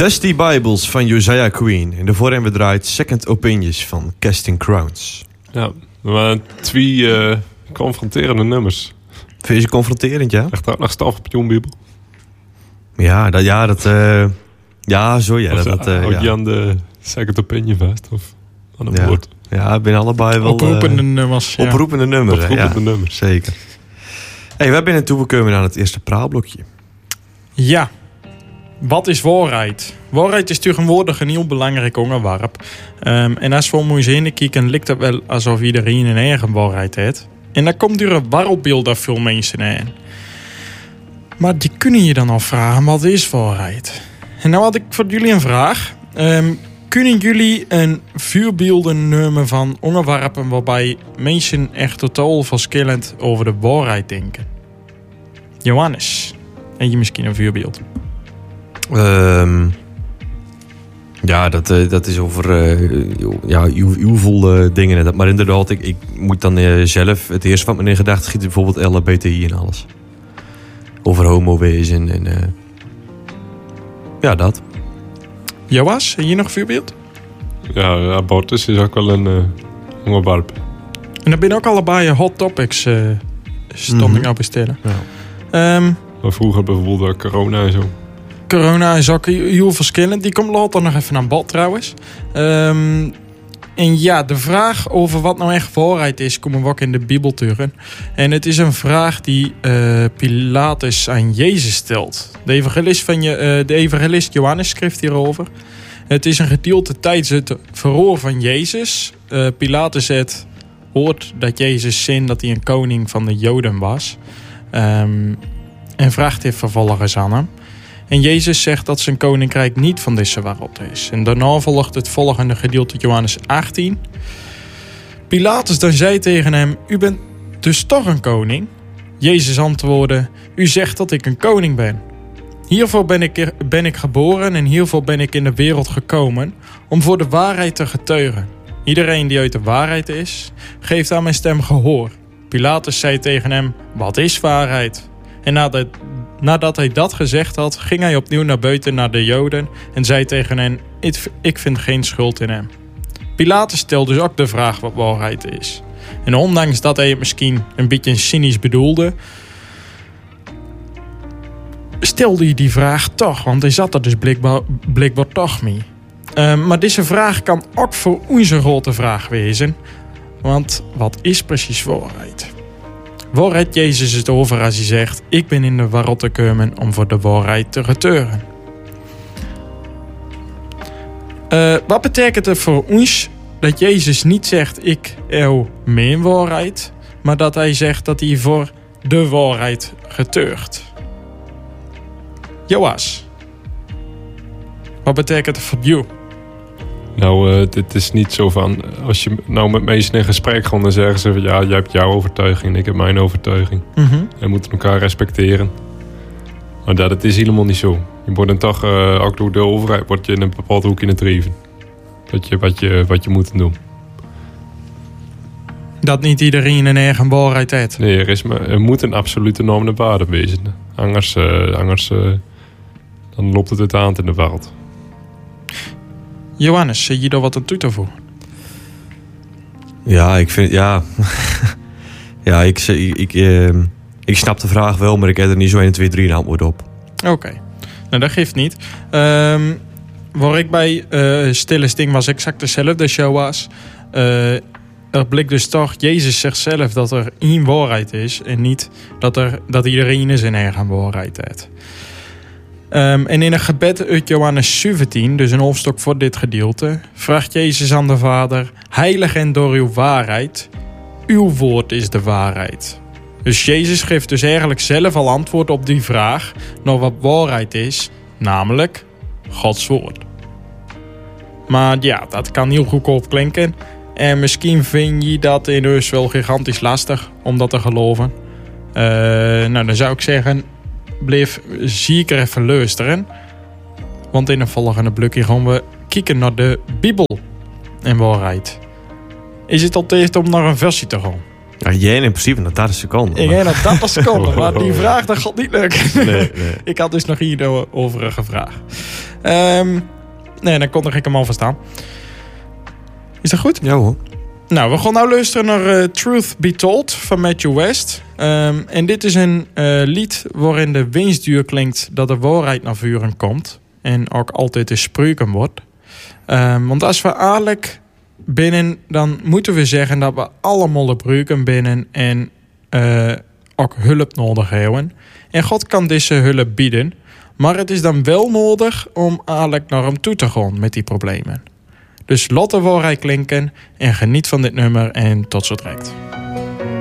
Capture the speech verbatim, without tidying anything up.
Dusty Bibles van Josiah Queen. En daarvoor hebben we draait Second Opinions van Casting Crowns. Ja, er waren twee uh, confronterende nummers. Vind je ze confronterend, ja? Echt ook nog staf op John Bibel. Ja, dat... Ja, dat uh, ja, zo ja. Of, Dat, dat, uh, houd je ja. aan de Second Opinion vast? Of aan een ja. woord? Ja, ik ben allebei wel... Oproepende uh, nummers. Ja. Oproepende nummers, Oproepende ja. nummers. Zeker. Hey, we zijn toegekomen aan het eerste praalblokje. Ja. Wat is waarheid? Waarheid is tegenwoordig een heel belangrijk onderwerp. Um, en als we om ons heen kijken, lijkt het wel alsof iedereen een eigen waarheid heeft. En dan komt er een wereldbeeld dat veel mensen in. Maar die kunnen je dan al vragen, wat is waarheid? En nou had ik voor jullie een vraag. Um, kunnen jullie een vuurbeelden nemen van onderwerpen waarbij mensen echt totaal verschillend over de waarheid denken? Johannes, heb je misschien een vuurbeeld? Um, ja, dat, uh, dat is over uh, ja, hoeveel uh, dingen. Dat, maar inderdaad, ik, ik moet dan uh, zelf... Het eerste wat me in gedachten schiet is bijvoorbeeld L H B T I en alles. Over homo-wezen en... Uh, ja, dat. Joas, heb je nog een voorbeeld? Ja, abortus is ook wel een uh, onderwerp. En dat zijn ook allebei hot topics, uh, stond Mm-hmm. ik nou bestellen. Ja. Um, Maar vroeger bijvoorbeeld ook corona en zo. corona is ook heel verschillend. Die komt later nog even aan bod trouwens. Um, en ja, de vraag over wat nou echt waarheid is, komen we ook in de Bijbel terug. En het is een vraag die uh, Pilatus aan Jezus stelt. De evangelist, van je, uh, de evangelist Johannes schrijft hierover. Het is een gedeelte tijdens het verhoor van Jezus. Uh, Pilatus het hoort dat Jezus zin dat hij een koning van de Joden was. Um, en vraagt dit vervolgens aan hem. En Jezus zegt dat zijn koninkrijk niet van deze wereld is. En daarna volgt het volgende gedeelte Johannes achttien. Pilatus dan zei tegen hem: u bent dus toch een koning? Jezus antwoordde: u zegt dat ik een koning ben. Hiervoor ben ik, ben ik geboren en hiervoor ben ik in de wereld gekomen, om voor de waarheid te getuigen. Iedereen die uit de waarheid is, geeft aan mijn stem gehoor. Pilatus zei tegen hem: wat is waarheid? En nadat, nadat hij dat gezegd had, ging hij opnieuw naar buiten naar de Joden en zei tegen hen: ik vind geen schuld in hem. Pilatus stelde dus ook de vraag wat waarheid is. En ondanks dat hij het misschien een beetje cynisch bedoelde, stelde hij die vraag toch, want hij zat er dus blijkbaar, blijkbaar toch mee. Uh, maar deze vraag kan ook voor ons een grote vraag wezen. Want wat is precies waarheid? Waar heeft Jezus het over als hij zegt: ik ben in de wereld gekomen om voor de waarheid te getuigen? Uh, wat betekent het voor ons dat Jezus niet zegt: ik heb mijn waarheid, maar dat hij zegt dat hij voor de waarheid getuigt? Joas, wat betekent het voor jou? Nou, uh, dit is niet zo van... Als je nou met mensen in gesprek gaat, dan zeggen ze van... ja, jij hebt jouw overtuiging en ik heb mijn overtuiging. Mm-hmm. We moeten elkaar respecteren. Maar dat het is helemaal niet zo. Je wordt een dag, uh, ook door de overheid, word je in een bepaald hoek in het dreven. Dat je, wat, je, wat je moet doen. Dat niet iedereen een eigen waarheid heeft. Nee, er, is, er moet een absolute norm en waarde wezen. Anders, uh, anders uh, dan loopt het uit de hand in de wereld. Johannes, zie je daar wat aan toe te voegen? Ja, ik vind... Ja, ja ik, ik, ik, uh, ik snap de vraag wel, maar ik heb er niet zo één, twee, drie een antwoord op. Oké, okay. Nou dat geeft niet. Um, waar ik bij uh, stille sting was exact dezelfde show was. Uh, er blijkt dus toch, Jezus zegt zelf dat er één waarheid is en niet dat, er, dat iedereen zijn eigen waarheid heeft. Um, en in een gebed uit Johannes zeventien, dus een hoofdstuk voor dit gedeelte, vraagt Jezus aan de Vader: heilig en door uw waarheid, uw woord is de waarheid. Dus Jezus geeft dus eigenlijk zelf al antwoord op die vraag naar wat waarheid is, namelijk Gods woord. Maar ja, dat kan heel goedkoop klinken. En misschien vind je dat in dus wel gigantisch lastig om dat te geloven. Uh, nou, dan zou ik zeggen, blijf zeker even luisteren. Want in een volgende blokje gaan we kijken naar de Bijbel en waarheid. Is het al tijd om naar een versie te gaan? Ja, jij in principe naar dat is seconde. Ik denk dat dat is seconde, maar die vraag dat gaat niet lukken. Nee, nee. Ik had dus nog hier overige vraag. Um, nee, dan kon ik hem al verstaan. Is dat goed? Ja hoor. Nou, we gaan nou luisteren naar uh, Truth Be Told van Matthew West. Um, en dit is een uh, lied waarin de winstduur klinkt dat de waarheid naar voren komt. En ook altijd eens spreuken wordt. Um, want als we eerlijk binnen, dan moeten we zeggen dat we allemaal de breuken binnen en uh, ook hulp nodig hebben. En God kan deze hulp bieden. Maar het is dan wel nodig om eerlijk naar hem toe te gaan met die problemen. Dus laat de waarheid klinken en geniet van dit nummer en tot zo direct.